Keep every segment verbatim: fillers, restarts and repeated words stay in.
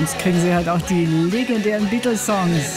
Sonst kriegen sie halt auch die legendären Beatles-Songs.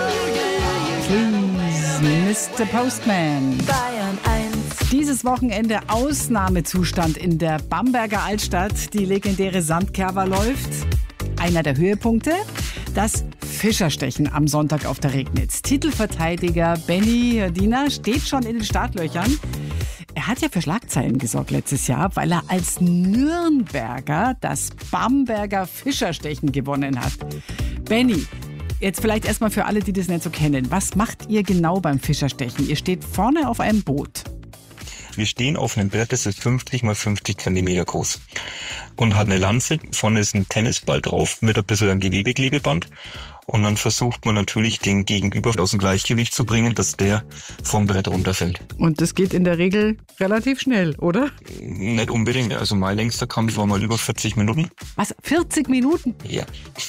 Please, Mister Postman. Bayern eins. Dieses Wochenende Ausnahmezustand in der Bamberger Altstadt. Die legendäre Sandkerwa läuft. Einer der Höhepunkte, das Fischerstechen am Sonntag auf der Regnitz. Titelverteidiger Benny Diener steht schon in den Startlöchern. Er hat ja für Schlagzeilen gesorgt letztes Jahr, weil er als Nürnberger das Bamberger Fischerstechen gewonnen hat. Benny, jetzt vielleicht erstmal für alle, die das nicht so kennen. Was macht ihr genau beim Fischerstechen? Ihr steht vorne auf einem Boot. Wir stehen auf einem Brett, das ist fünfzig mal fünfzig Zentimeter groß und hat eine Lanze. Vorne ist ein Tennisball drauf mit ein bisschen einem Gewebeklebeband. Und dann versucht man natürlich, den Gegenüber aus dem Gleichgewicht zu bringen, dass der vom Brett runterfällt. Und das geht in der Regel relativ schnell, oder? Nicht unbedingt. Also mein längster Kampf war mal über vierzig Minuten. Was? vierzig Minuten? Ja.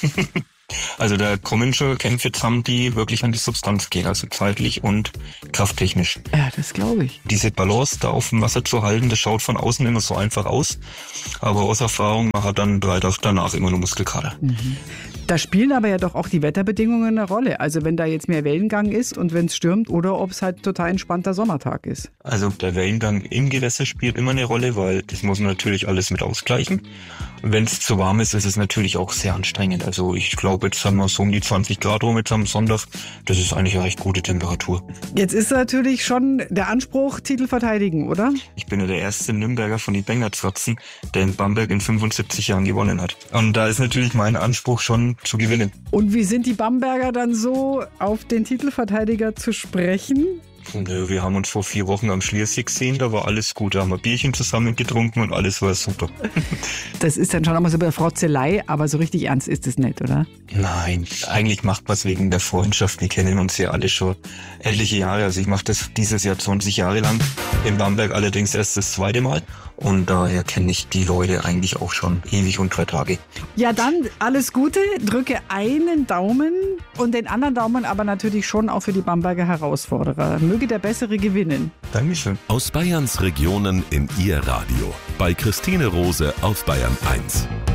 Also da kommen schon Kämpfe zusammen, die wirklich an die Substanz gehen, also zeitlich und krafttechnisch. Ja, das glaube ich. Diese Balance da auf dem Wasser zu halten, das schaut von außen immer so einfach aus. Aber aus Erfahrung, man hat dann drei Tage danach immer nur Muskelkater. Mhm. Da spielen aber ja doch auch die Wetterbedingungen eine Rolle. Also wenn da jetzt mehr Wellengang ist und wenn es stürmt oder ob es halt total entspannter Sommertag ist. Also der Wellengang im Gewässer spielt immer eine Rolle, weil das muss man natürlich alles mit ausgleichen. Wenn es zu warm ist, ist es natürlich auch sehr anstrengend. Also ich glaube, jetzt haben wir so um die zwanzig Grad rum jetzt am Sonntag. Das ist eigentlich eine recht gute Temperatur. Jetzt ist natürlich schon der Anspruch, Titel verteidigen, oder? Ich bin ja der erste Nürnberger von den Bengertsratzen, der in Bamberg in fünfundsiebzig Jahren gewonnen hat. Und da ist natürlich mein Anspruch schon zu gewinnen. Und wie sind die Bamberger dann so auf den Titelverteidiger zu sprechen? Nö, wir haben uns vor vier Wochen am Schliersee gesehen, da war alles gut. Da haben wir Bierchen zusammen getrunken und alles war super. Das ist dann schon einmal so eine Frotzelei, aber so richtig ernst ist es nicht, oder? Nein, eigentlich macht man es wegen der Freundschaft. Wir kennen uns ja alle schon etliche Jahre. Also ich mache das dieses Jahr zwanzig Jahre lang. In Bamberg allerdings erst das zweite Mal. Und daher kenne ich die Leute eigentlich auch schon ewig und drei Tage. Ja, dann alles Gute. Drücke einen Daumen und den anderen Daumen aber natürlich schon auch für die Bamberger Herausforderer. Möge der Bessere gewinnen. Dankeschön. Aus Bayerns Regionen in Ihr Radio. Bei Christine Rose auf Bayern eins.